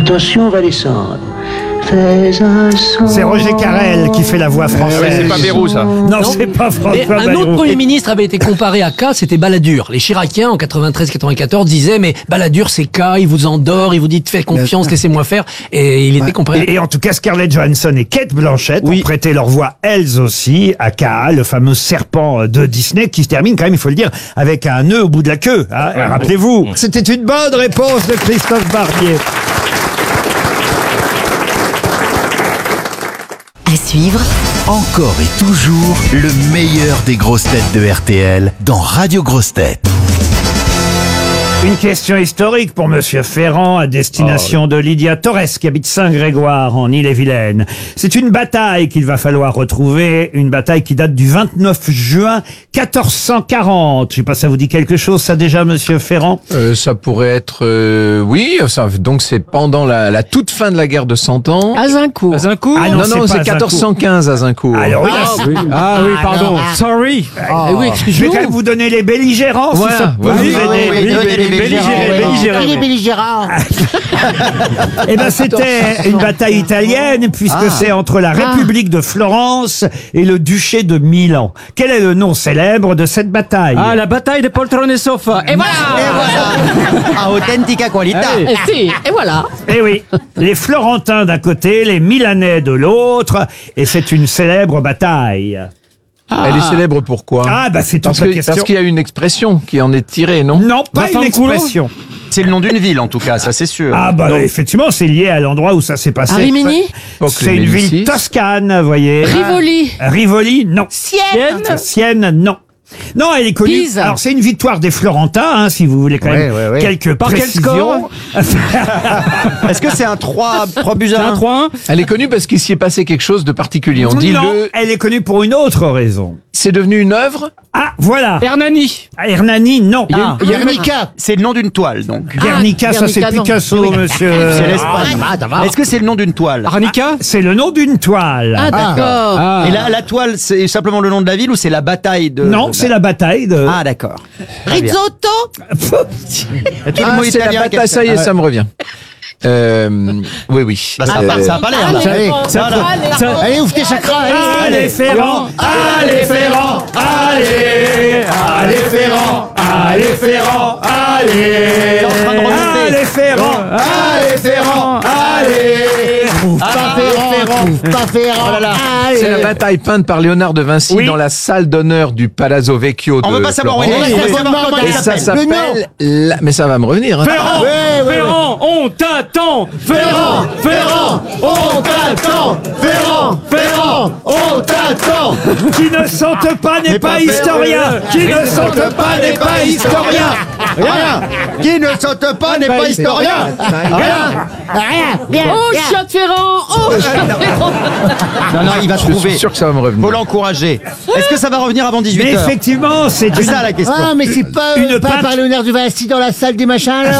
Attention, on va descendre. Fais un son. C'est Roger Carrel qui fait la voix française. Ouais, c'est pas Bérou, ça. Non, c'est pas François Et un Bayrou. autre Premier ministre avait été comparé à K, c'était Balladur. Les Chiraciens, en 93-94, disaient, mais Balladur, c'est K, il vous endort, il vous dit, faites confiance, laissez-moi faire. Et il était comparé. Et en tout cas, Scarlett Johansson et Cate Blanchett ont prêté leur voix, elles aussi, à K, le fameux serpent de Disney, qui se termine quand même, il faut le dire, avec un nœud au bout de la queue. Hein. Rappelez-vous, c'était une bonne réponse de Christophe Barbier. À suivre, Encore et toujours le meilleur des grosses têtes de RTL dans Radio Grosses Têtes. Une question historique pour Monsieur Ferrand à destination de Lydia Torres qui habite Saint-Grégoire en Île-et-Vilaine. C'est une bataille qu'il va falloir retrouver, une bataille qui date du 29 juin 1440. Je sais pas, ça vous dit quelque chose ça déjà, Monsieur Ferrand? Ça pourrait être... oui, donc c'est pendant la toute fin de la guerre de 100 ans. Azincourt. Azincourt? Ah Non, c'est c'est pas 1415 Azincourt. Alors oui, Pardon. Sorry. je vais Excusez-moi. quand même vous donner les belligérants si Voilà, ça peut voilà. vous aider. Il est belligérant. Eh ben, c'était une bataille italienne, puisque c'est entre la République de Florence et le duché de Milan. Quel est le nom célèbre de cette bataille? Ah, la bataille de poltrone et sofa. Et voilà. A authentica qualità. Et si, et voilà. Eh oui, les Florentins d'un côté, les Milanais de l'autre, et c'est une célèbre bataille. Elle est célèbre pourquoi? Ah, bah c'est toute la question. Parce qu'il y a une expression qui en est tirée, non? Non, pas une Fanculo. expression. C'est le nom d'une ville, en tout cas, ça c'est sûr. Ah bah effectivement, c'est lié à l'endroit où ça s'est passé. À Rimini? C'est une ville toscane, vous voyez. Rivoli. Rivoli, non. Sienne. Sienne, non. Non, elle est connue. Pise. Alors c'est une victoire des Florentins, hein, si vous voulez quand même quelques Par quel précisions. Est-ce que c'est un 3 buts à 1? 3-1. Elle est connue parce qu'il s'y est passé quelque chose de particulier. On dit Non, elle est connue pour une autre raison. c'est devenu une œuvre. Ah, voilà. Hernani. Hernani, non. Guernica, c'est le nom d'une toile, donc. Guernica, ça c'est Guernica, non. Picasso, monsieur. C'est l'Espagne. Est-ce que c'est le nom d'une toile? Arnica. C'est le nom d'une toile. Ah, d'accord. Et la toile, c'est simplement le nom de la ville ou c'est la bataille de... Non, c'est la bataille de... Ah, d'accord. Très bien. Risotto. Tous les mots C'est la italiens, bataille, ça y est, ça me revient. Oui. Bah, ça a pas l'air, là. Allez, ouvre tes chakras. Allez Ferrand, allez Ferrand, allez, allez Ferrand, allez Ferrand, allez, allez Ferrand, allez Ferrand, allez, Pas Ferrand. Oh là là. C'est la bataille peinte par Léonard de Vinci Oui. dans la salle d'honneur du Palazzo Vecchio de On veut pas savoir où il Florence. est. On veut savoir comment Et il ça s'appelle. s'appelle... Mais ça va me revenir. Hein. Ferrand, on t'attend. Ferrand, on t'attend. Ferrand, on t'attend. qui ne sente pas n'est pas historien, qui ne sente pas n'est pas historien. Rien. Qui ne saute pas n'est pas historien. Oh, chat de Ferrand. Oh, chat de Ferrand. Non, il va Je suis trouver. sûr que ça va me revenir. Faut l'encourager. Est-ce que ça va revenir avant Mais 18h? effectivement, c'est C'est ça la question. Ah, mais c'est pas, Une pas pinte. par Léonard de Vinci dans la salle des machins, là.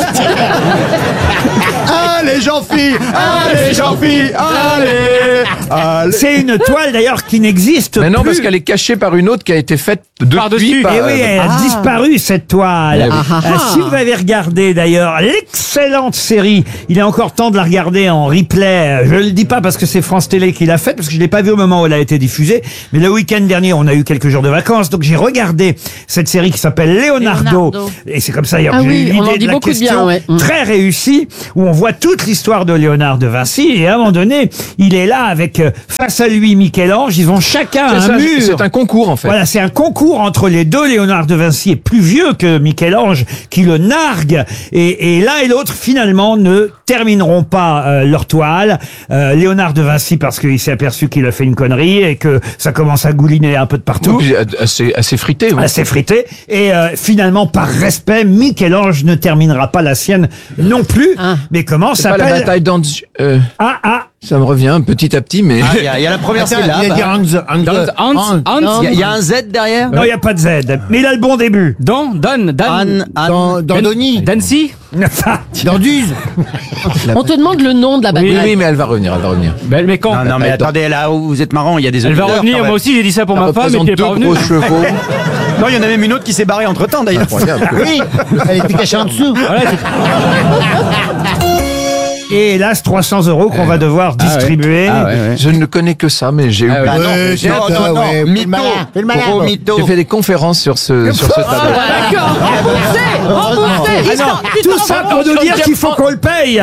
Allez, Jean-Philippe. Allez, Jean-Philippe. Allez. c'est une toile d'ailleurs qui n'existe Mais non, plus. parce qu'elle est cachée par une autre qui a été faite depuis Par-dessus. par... Eh oui, elle a disparu cette toile. Eh oui. Si vous avez regardé d'ailleurs l'excellente série, il est encore temps de la regarder en replay. Je le dis pas parce que c'est France Télé qui l'a faite, parce que je l'ai pas vu au moment où elle a été diffusée. Mais le week-end dernier, on a eu quelques jours de vacances, donc j'ai regardé cette série qui s'appelle Leonardo. Et c'est comme ça d'ailleurs Ah que j'ai oui, eu on en l'idée dit de la beaucoup de bien, question ouais. très réussie, où on voit toute l'histoire de Léonard de Vinci. Et à un moment donné, il est là avec face à lui Michel-Ange. Ils ont chacun C'est un ça, mur. c'est un concours en fait. Voilà, c'est un concours entre les deux. Léonard de Vinci est plus vieux que Michel-Ange, qui le nargue. Et l'un et l'autre, finalement, ne termineront pas leur toile. Léonard de Vinci, parce qu'il s'est aperçu qu'il a fait une connerie et que ça commence à gouliner un peu de partout. Oui, puis assez frité. Oui. Assez frité. Et finalement, par respect, Michel-Ange ne terminera pas la sienne non plus. Mais comment C'est pas la s'appelle... bataille d'Anzio. Ça me revient petit à petit, mais... Il y a la première syllabe. Il y a Hans. Il y a un Z derrière. Non, il n'y a pas de Z. Mais il a le bon début. Anne. Dandoni. Dancy. Danduse. On te demande le nom de la bataille. Oui, mais elle va revenir, Mais quand Non, mais attendez, là où vous êtes marrant, il y a des Elle va auditeurs, revenir, quand même. moi aussi j'ai dit ça pour ma femme, mais représente t'es deux pas revenu. gros chevaux. Non, il y en a même une autre qui s'est barrée entre temps d'ailleurs. Oui, elle était cachée en dessous. Et hélas, 300 € qu'on va devoir distribuer. Je ne connais que ça, mais j'ai oublié. non. Mytho. J'ai fait des conférences sur ce tableau. D'accord. Remboursé. Tout ça pour nous dire qu'il faut qu'on le paye.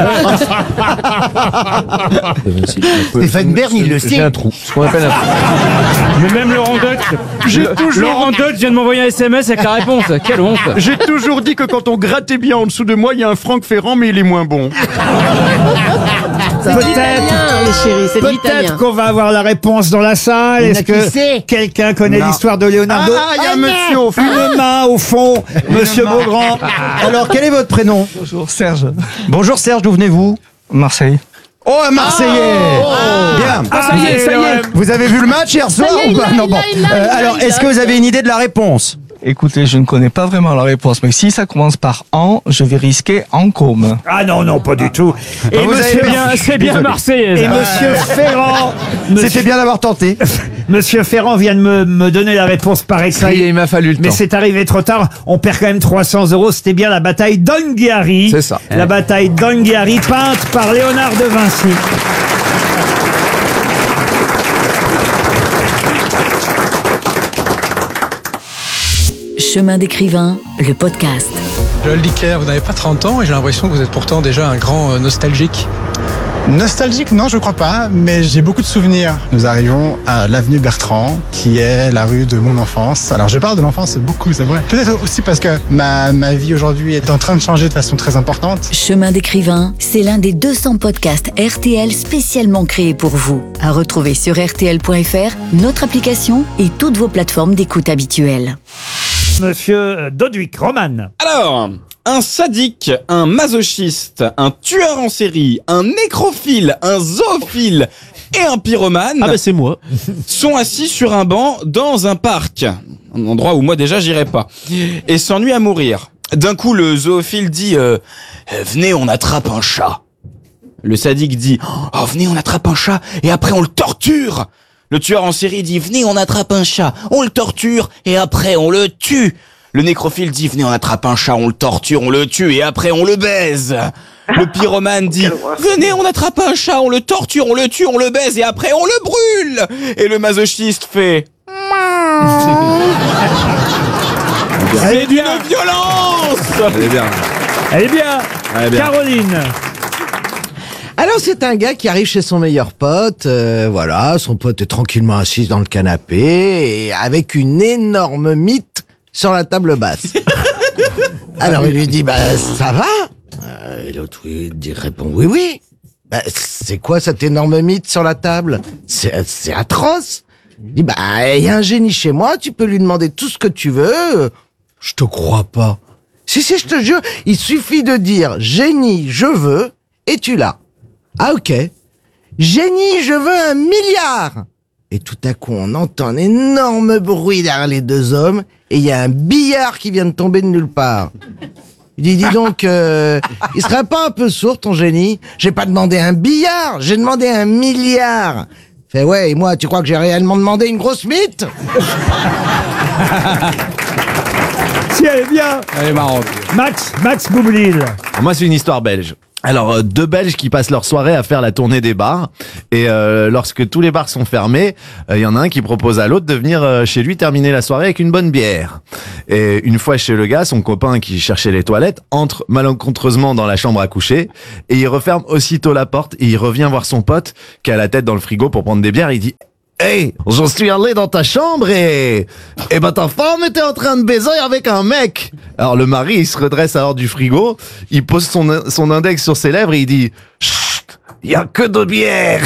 Stéphane Bern, il le J'ai sait. un trou. Ce qu'on appelle un trou. Mais même Laurent Deutsch. Laurent Deutsch vient de m'envoyer un SMS avec la réponse. Quelle honte. J'ai toujours dit que quand on grattait bien en dessous de moi, il y a un Franck Ferrand, mais il est moins bon. Peut-être qu'on va avoir la réponse dans la salle. Est-ce que quelqu'un connaît l'histoire de Leonardo? Il y a un monsieur au fond. Une main au fond, Monsieur Beaugrand. Alors, quel est votre prénom? Bonjour Serge. Bonjour Serge, d'où venez-vous? Marseille. Oh, un Marseillais. Bien. Ça y est. Vous avez vu le match hier soir ou pas? Non, bon. Alors, est-ce que vous avez une idée de la réponse? Écoutez, je ne connais pas vraiment la réponse, mais si ça commence par en, je vais risquer en com. Ah non, pas du tout. Et vous monsieur, avez C'est bien Marseillais. et monsieur Ferrand, C'était bien d'avoir tenté. Monsieur Ferrand vient de me donner la réponse par Ça y est, écrit. il m'a fallu le Mais temps. c'est arrivé trop tard. On perd quand même 300 €. C'était bien la bataille d'Anghiari. C'est ça. La bataille d'Anghiari, peinte par Léonard de Vinci. Chemin d'écrivain, le podcast. Joël Dicker, vous n'avez pas 30 ans et j'ai l'impression que vous êtes pourtant déjà un grand nostalgique. Nostalgique, non, je crois pas, mais j'ai beaucoup de souvenirs. Nous arrivons à l'avenue Bertrand, qui est la rue de mon enfance. Alors, je parle de l'enfance beaucoup, c'est vrai. Peut-être aussi parce que ma vie aujourd'hui est en train de changer de façon très importante. Chemin d'écrivain, c'est l'un des 200 podcasts RTL spécialement créés pour vous. À retrouver sur RTL.fr, notre application et toutes vos plateformes d'écoute habituelles. Monsieur Doduic, Roman. Alors, un sadique, un masochiste, un tueur en série, un nécrophile, un zoophile et un pyromane c'est moi. sont assis sur un banc dans un parc. Un endroit où moi déjà j'irais pas. Et s'ennuient à mourir. D'un coup, le zoophile dit venez, on attrape un chat. Le sadique dit oh, venez, on attrape un chat et après on le torture. Le tueur en série dit venez, on attrape un chat, on le torture et après on le tue. Le nécrophile dit venez, on attrape un chat, on le torture, on le tue et après on le baise. Le pyromane dit venez, on attrape un chat, on le torture, on le tue, on le baise et après on le brûle. Et le masochiste fait c'est d'une violence. Elle est bien. Elle est bien. Elle est bien. Caroline. Alors c'est un gars qui arrive chez son meilleur pote, voilà, son pote est tranquillement assis dans le canapé et avec une énorme mythe sur la table basse. Alors il lui dit ça va et l'autre répond oui. C'est quoi cette énorme mythe sur la table? C'est atroce. Il dit il y a un génie chez moi, tu peux lui demander tout ce que tu veux. Je te crois pas. Si je te jure, il suffit de dire génie je veux et tu l'as. Ah ok. Génie, je veux 1 milliard. Et tout à coup, on entend un énorme bruit derrière les deux hommes et il y a un billard qui vient de tomber de nulle part. Il dit, dis donc, il serait pas un peu sourd ton génie? J'ai pas demandé un billard, j'ai demandé 1 milliard. Fait ouais, et moi, tu crois que j'ai réellement demandé une grosse mythe? Si elle est bien. Elle est marrante. Max Boublil. Moi, c'est une histoire belge. Alors, 2 Belges qui passent leur soirée à faire la tournée des bars. Et lorsque tous les bars sont fermés, il y en a un qui propose à l'autre de venir chez lui terminer la soirée avec une bonne bière. Et une fois chez le gars, son copain qui cherchait les toilettes entre malencontreusement dans la chambre à coucher. Et il referme aussitôt la porte et il revient voir son pote qui a la tête dans le frigo pour prendre des bières. Il dit... Hey, j'en suis allé dans ta chambre et ta femme était en train de baiser avec un mec. Alors le mari, il se redresse alors du frigo, il pose son index sur ses lèvres et il dit chut, y a que de bière.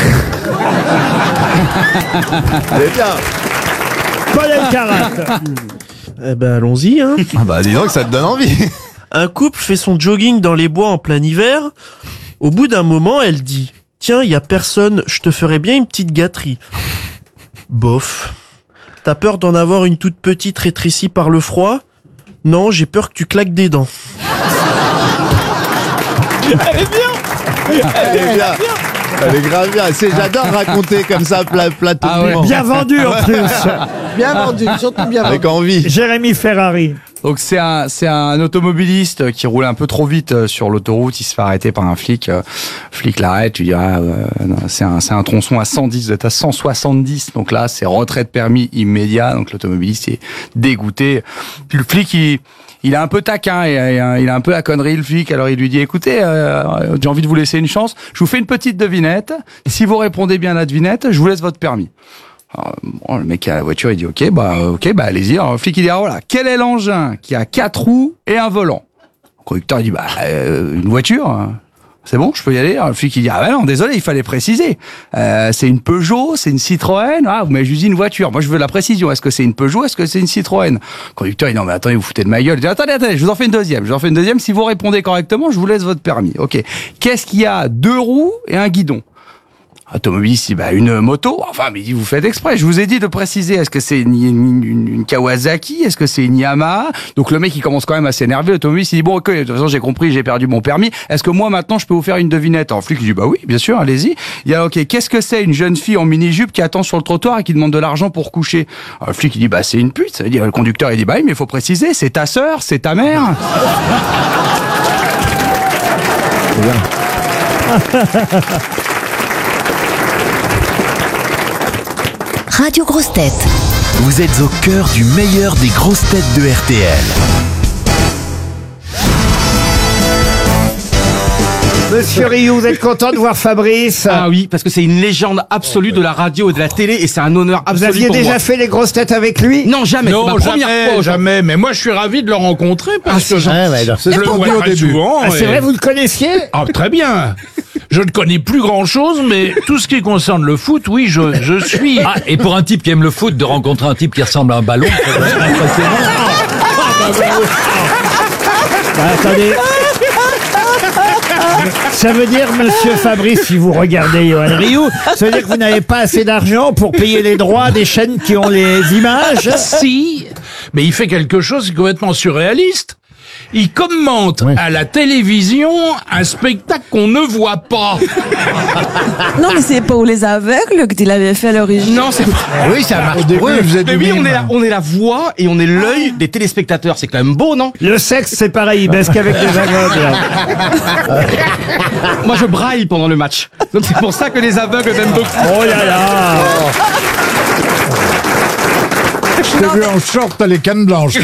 Allez bien. Paul Elkarat. Allons-y, hein. Dis donc, ça te donne envie. Un couple fait son jogging dans les bois en plein hiver. Au bout d'un moment, elle dit tiens, y a personne, je te ferais bien une petite gâterie. Bof. T'as peur d'en avoir une toute petite rétrécie par le froid? Non, j'ai peur que tu claques des dents. Elle est bien. Elle est bien. Elle est grave bien. J'adore raconter comme ça plateau. Bien vendu en plus. Bien vendu, surtout bien vendu. Avec envie. Jérémy Ferrari. Donc c'est un automobiliste qui roule un peu trop vite sur l'autoroute, il se fait arrêter par un flic. Flic l'arrête, tu dis non, c'est un tronçon à 110, vous êtes à 170. Donc là, c'est retrait de permis immédiat. Donc l'automobiliste est dégoûté. Puis le flic il est un peu taquin, il a un peu la connerie le flic. Alors il lui dit écoutez, j'ai envie de vous laisser une chance. Je vous fais une petite devinette. Si vous répondez bien à la devinette, je vous laisse votre permis. Alors, bon, le mec qui a la voiture, il dit ok, allez-y. Alors, le flic il dit voilà, quel est l'engin qui a 4 roues et un volant? Le conducteur il dit une voiture. C'est bon, je peux y aller? Alors, le flic il dit non, désolé, il fallait préciser. C'est une Peugeot, c'est une Citroën. Vous m'avez juste dit une voiture. Moi je veux la précision. Est-ce que c'est une Peugeot? Est-ce que c'est une Citroën? Le conducteur il dit non mais attendez, vous foutez de ma gueule. Il dit attendez, je vous en fais une deuxième. Si vous répondez correctement, je vous laisse votre permis. Ok. Qu'est-ce qu'il y a? 2 roues et un guidon. Automobiliste, une moto. Enfin, mais il dit, vous faites exprès. Je vous ai dit de préciser. Est-ce que c'est une Kawasaki? Est-ce que c'est une Yamaha? Donc, le mec, il commence quand même à s'énerver. L'automobiliste, il dit, bon, ok, de toute façon, j'ai compris, j'ai perdu mon permis. Est-ce que moi, maintenant, je peux vous faire une devinette? Alors, le flic, il dit, bah oui, bien sûr, allez-y. Il dit, ok, qu'est-ce que c'est une jeune fille en mini-jupe qui attend sur le trottoir et qui demande de l'argent pour coucher? Alors, le flic, il dit, c'est une pute. Ça veut dire, le conducteur, il dit, oui, mais il faut préciser, c'est ta sœur, c'est ta mère. C'est bien. Radio Grosses Têtes. Vous êtes au cœur du meilleur des grosses têtes de RTL. Monsieur Rioux, vous êtes content de voir Fabrice? Ah oui, parce que c'est une légende absolue de la radio et de la télé et c'est un honneur absolu. Vous aviez pour déjà moi. fait les grosses têtes avec lui? Non, jamais. Non, c'est ma première fois. jamais. Mais moi, je suis ravi de le rencontrer parce que je le vois très souvent. C'est vrai, vous le connaissiez? Ah, très bien. Je ne connais plus grand-chose, mais tout ce qui concerne le foot, oui, je suis. Ah, et pour un type qui aime le foot, de rencontrer un type qui ressemble à un ballon, c'est impressionnant. Attendez. Ça veut dire, monsieur Fabrice, si vous regardez Yoann Rioux, ça veut dire que vous n'avez pas assez d'argent pour payer les droits des chaînes qui ont les images? Si, mais il fait quelque chose de complètement surréaliste. Il commente à la télévision un spectacle qu'on ne voit pas. Non, mais c'est pour les aveugles que tu l'avais fait à l'origine. Non, c'est oui, ça marche. Mais oui, on est la voix et on est l'œil des téléspectateurs. C'est quand même beau, non? Le sexe, c'est pareil, il baisse qu'avec des aveugles. Moi, je braille pendant le match. Donc c'est pour ça que les aveugles m'aiment beaucoup. Oh là là. Je t'ai vu en short, t'as les cannes blanches.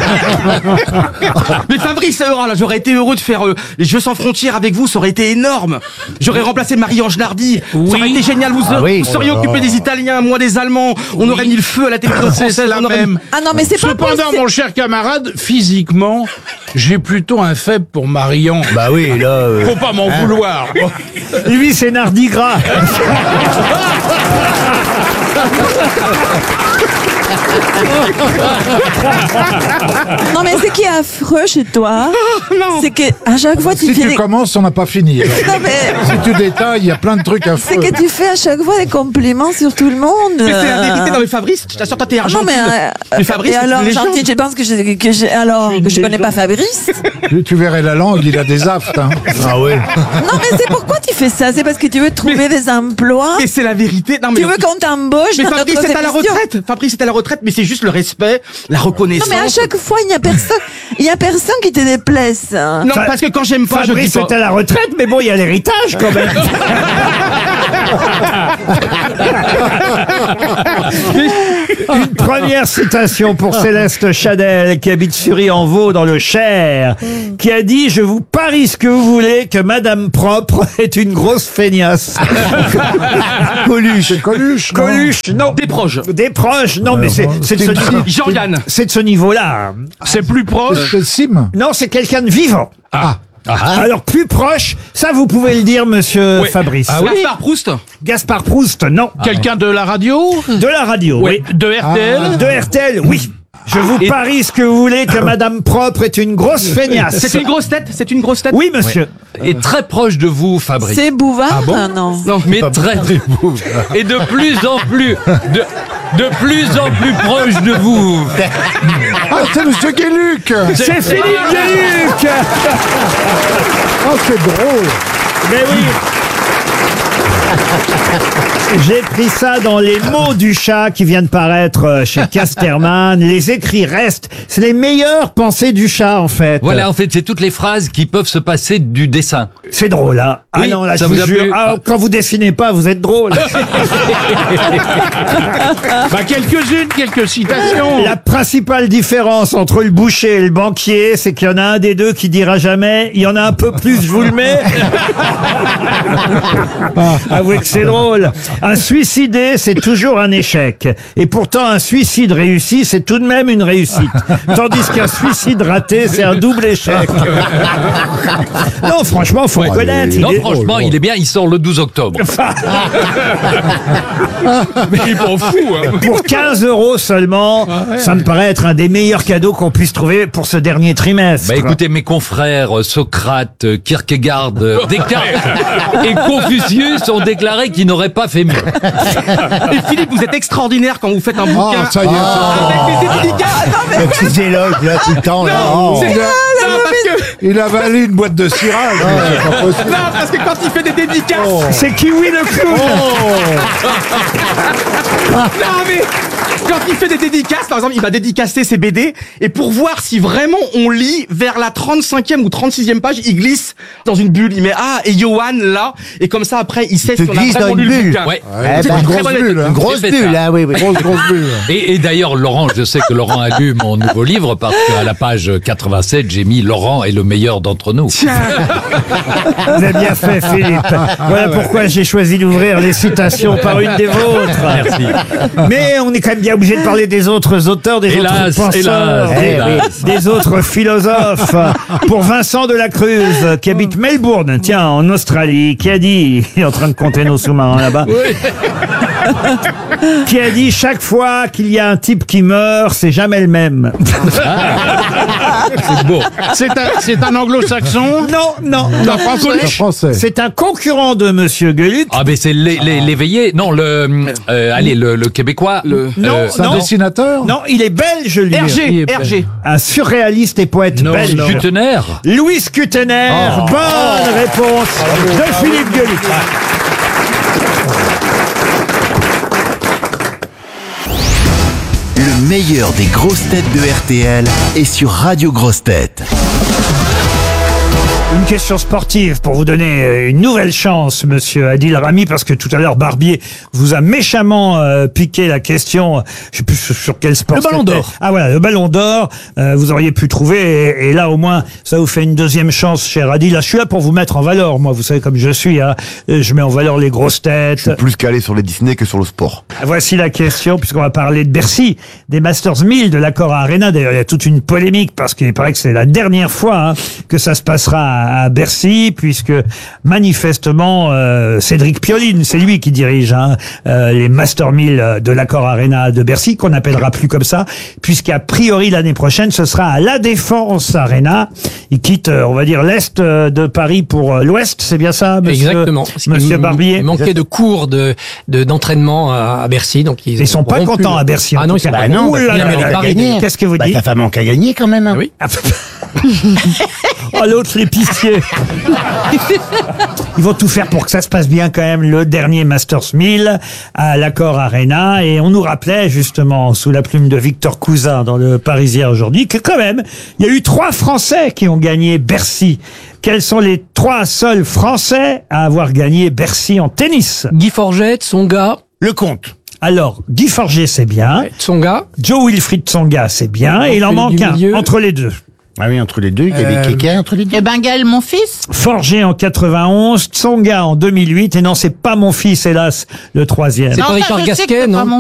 Mais Fabrice, là, j'aurais été heureux de faire les Jeux sans frontières avec vous, ça aurait été énorme. J'aurais remplacé Marie-Ange Nardi. Oui. Ça aurait été génial. Vous seriez occupé des Italiens, moi des Allemands. On aurait mis le feu à la télévision française. C'est la même. Ah non, mais c'est pas possible. Cependant, mon cher camarade, physiquement, j'ai plutôt un faible pour Marion. Bah oui, là. Faut pas m'en vouloir. Lui, c'est Nardi Gras. Non, mais ce qui est affreux chez toi, c'est que à chaque fois Si tu commences, on n'a pas fini. Non, mais Si tu détailles, il y a plein de trucs à c'est faire. que tu fais à chaque fois des compliments sur tout le monde. Mais c'est la vérité. Non mais Fabrice, je t'assure, toi t'es Non, argentin. mais Mais Fabrice, et alors, c'est une gentil, légende. je pense que je connais pas Fabrice. Tu verrais la langue, il a des aftes. Hein. Ah oui. Non, mais c'est pourquoi tu fais ça? C'est parce que tu veux trouver des emplois? Mais c'est la vérité. Non mais Tu veux qu'on t'embauche Mais dans Fabrice notre est à la émission? retraite. Fabrice est à la retraite, mais c'est juste le respect, la Non, reconnaissance. mais à chaque fois, il y a personne qui te déplaise. Non, parce que quand j'aime pas, je dis Fabrice pas. est à la retraite, mais bon, il y a l'héritage quand même. Une première citation pour Céleste Chadel, qui habite Sury-en-Vaux dans le Cher, qui a dit « Je vous parie ce que vous voulez que Madame Propre est une grosse feignasse. » Coluche. C'est Coluche. non Coluche, non. Des proches. Des proches, non, mais c'est de ce niveau. Jean-Yann. C'est de ce niveau-là. C'est plus proche. C'est Sim. Non, c'est quelqu'un de vivant. Alors, plus proche, ça vous pouvez le dire, monsieur Fabrice. Ah oui. Gaspard Proust. Gaspard Proust, non. Quelqu'un de la radio? De la radio, oui. De RTL? De RTL, oui. Je vous parie ce que vous voulez que Madame Propre est une grosse feignasse. C'est une grosse tête. C'est une grosse tête. Oui, monsieur. Et très proche de vous, Fabrice. C'est Bouvard? Non. Non, mais très. Et de plus en plus. De plus en plus proche de vous. Ah, c'est Monsieur Gueluc. C'est Philippe Gueluc. Oh, c'est drôle. Mais oui. J'ai pris ça dans Les mots du chat qui vient de paraître chez Casterman. Les écrits restent. C'est les meilleures pensées du chat, en fait. Voilà, en fait, c'est toutes les phrases qui peuvent se passer du dessin. C'est drôle, hein. Ah Oui, non, là, ça je vous vous a jure. plu Ah, quand vous dessinez pas, vous êtes drôle. Bah, quelques citations. La principale différence entre le boucher et le banquier, c'est qu'il y en a un des deux qui dira jamais, il y en a un peu plus, je vous le mets. Avouez que c'est drôle. Un suicidé, c'est toujours un échec. Et pourtant, un suicide réussi, c'est tout de même une réussite. Tandis qu'un suicide raté, c'est un double échec. Non, franchement, faut reconnaître. Non, franchement, il est bien, il sort le 12 octobre. Mais il m'en fout, hein. Pour 15 € seulement, ça me paraît être un des meilleurs cadeaux qu'on puisse trouver pour ce dernier trimestre. Bah écoutez, mes confrères Socrate, Kierkegaard, Descartes et Confucius ont déclaré qu'ils n'auraient pas fait mieux. Et Philippe, vous êtes extraordinaire quand vous faites un bouquin. Ah, ça y est. Avec des dédicaces. Le petit éloge, là, tout le temps. Là. Non, c'est il a- parce que... Il a avalé une boîte de cirage. mais c'est pas possible. Non, parce que quand il fait des dédicaces... C'est Kiwi le clown. Non, mais quand il fait des dédicaces, par exemple, il va dédicacer ses BD, et pour voir si vraiment on lit vers la 35e ou 36e page, il glisse dans une bulle. Il met et Johan là, et comme ça après, il sait si on a glisse vraiment dans lu une le bulle. bouquin. Ouais. C'est une une très grosse bonne bulle, hein. Une grosse J'ai fait bulle, ça. hein, oui. Grosse bulle. Et d'ailleurs, Laurent, je sais que Laurent a lu mon nouveau livre parce qu'à la page 87, j'ai mis Laurent est le meilleur d'entre nous. Vous avez bien fait, Philippe. Voilà pourquoi j'ai choisi d'ouvrir les citations par une des vôtres. Merci. Mais on est quand même bien obligé de parler des autres auteurs, des Hélas, autres penseurs, hélas. des autres philosophes. Pour Vincent Delacruz, qui habite Melbourne, tiens, en Australie, qui a dit, il est en train de compter nos sous-marins là-bas, qui a dit chaque fois qu'il y a un type qui meurt, c'est jamais le même. C'est beau. C'est un anglo-saxon. Non. Un français. C'est un concurrent de Monsieur Gueluc. Ah, mais c'est l'éveillé. Non, le québécois. C'est un dessinateur. Non, il est belge, lui. Hergé. Un surréaliste et poète belge. Kutener. Louis Kutener. Bonne réponse de Philippe Gueluc. Le meilleur des grosses têtes de RTL est sur Radio Grosses Têtes. Une question sportive pour vous donner une nouvelle chance, monsieur Adil Rami, parce que tout à l'heure, Barbier vous a méchamment piqué la question, je sais plus sur quel sport. Le ballon c'était. d'or. Ah voilà, le ballon d'or, vous auriez pu trouver, et là au moins, ça vous fait une deuxième chance, cher Adil. Là, je suis là pour vous mettre en valeur, moi, vous savez comme je suis, hein. Je mets en valeur les grosses têtes. Plus calé sur les Disney que sur le sport. Voici la question, puisqu'on va parler de Bercy, des Masters 1000 de l'Accor Arena. D'ailleurs, il y a toute une polémique, parce qu'il paraît que c'est la dernière fois que ça se passera à Bercy, puisque manifestement, Cédric Pioline, c'est lui qui dirige les Masters 1000 de l'Accor Arena de Bercy, qu'on n'appellera plus comme ça, puisqu'a priori l'année prochaine, ce sera à la Défense Arena. Il quitte, on va dire, l'Est de Paris pour l'Ouest, c'est bien ça, monsieur? Exactement. Parce qu'il Monsieur Barbier? Il manquait de cours d'entraînement à Bercy, donc Ils sont pas contents à Bercy. Ah non, ils sont pas non, contents. bah, Il mérite pas gagner. Qu'est-ce que vous Bah, dites? ta femme manque à gagner quand même. Hein. Oui. Oh, l'autre, l'épicier. Ils vont tout faire pour que ça se passe bien quand même, le dernier Masters 1000 à l'Accor Arena. Et on nous rappelait justement, sous la plume de Victor Cousin dans le Parisien aujourd'hui, que quand même, il y a eu 3 Français qui ont gagné Bercy. Quels sont les 3 seuls Français à avoir gagné Bercy en tennis? Guy Forget, Tsonga. Lecomte. Alors, Guy Forget, c'est bien. Tsonga. Joe Wilfried Tsonga, c'est bien. Et il en manque un, entre les deux. Ah oui, entre les deux, il y avait quelqu'un entre les deux. Eh ben, Gaël, mon fils. Forget en 91, Tsonga en 2008, et non, c'est pas mon fils, hélas, le 3e. C'est pas Ricard Gasquet, non?